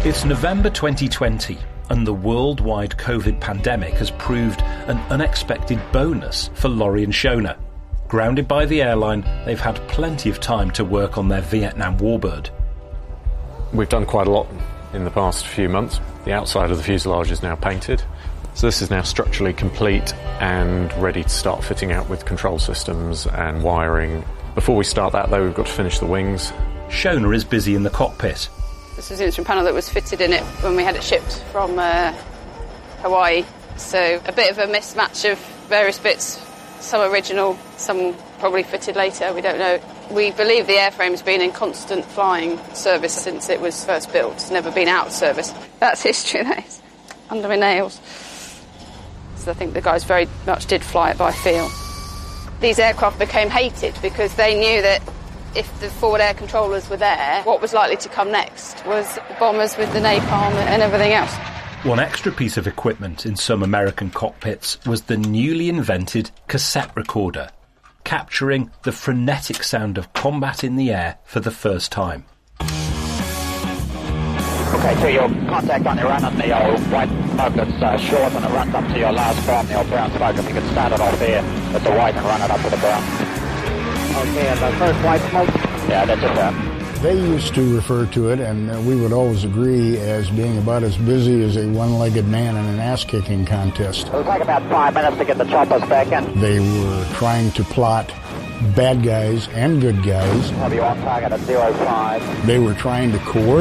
It's November 2020, and the worldwide COVID pandemic has proved an unexpected bonus for Laurie and Shona. Grounded by the airline, they've had plenty of time to work on their Vietnam Warbird. We've done quite a lot in the past few months. The outside of the fuselage is now painted, so this is now structurally complete and ready to start fitting out with control systems and wiring. Before we start that, though, we've got to finish the wings. Shona is busy in the cockpit. This was the instrument panel that was fitted in it when we had it shipped from Hawaii. So a bit of a mismatch of various bits, some original, some probably fitted later, we don't know. We believe the airframe's been in constant flying service since it was first built. It's never been out of service. That's history, that is. Under my nails. So I think the guys very much did fly it by feel. These aircraft became hated because they knew that if the forward air controllers were there, what was likely to come next was the bombers with the napalm and everything else. One extra piece of equipment in some American cockpits was the newly invented cassette recorder, capturing the frenetic sound of combat in the air for the first time. Okay, so your contact on your run on the old white smoke that's short and it runs up to your last bomb, the old brown smoke. If you could start it off there with the white and run it up to the brown. Okay, and the first white smoke? Yeah, that's it. They used to refer to it, and we would always agree, as being about as busy as a one-legged man in an ass-kicking contest. It'll take about 5 minutes to get the choppers back in. They were trying to plot bad guys and good guys. Have you on target at 05. They were trying to coordinate